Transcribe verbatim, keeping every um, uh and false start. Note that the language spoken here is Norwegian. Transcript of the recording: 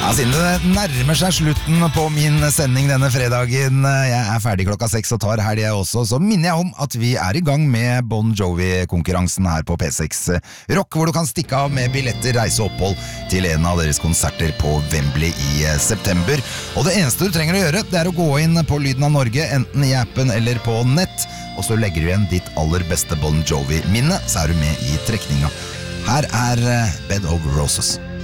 Ja, siden det nærmer seg slutten på min sending denne fredagen, jeg er ferdig klokka seks og tar helg jeg også, så minner jeg om at vi er i gang med Bon Jovi-konkurransen her på P seks Rock, hvor du kan stikke av med billetter, reise og opphold til en av deres konserter på Wembley i september. Og det eneste du trenger å gjøre, det er å gå inn på Lyden av Norge, enten i appen eller på nett, og så legger du igjen ditt aller beste Bon Jovi-minne, så er du med i trekninga. Her er Bed of Roses.